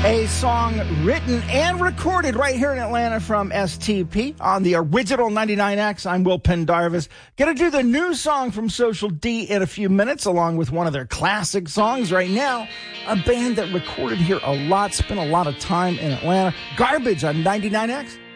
A song written and recorded right here in Atlanta from STP on the original 99X. I'm Will Pendarvis. Gonna do the new song from Social D in a few minutes, along with one of their classic songs right now. A band that recorded here a lot, spent a lot of time in Atlanta. Garbage on 99X.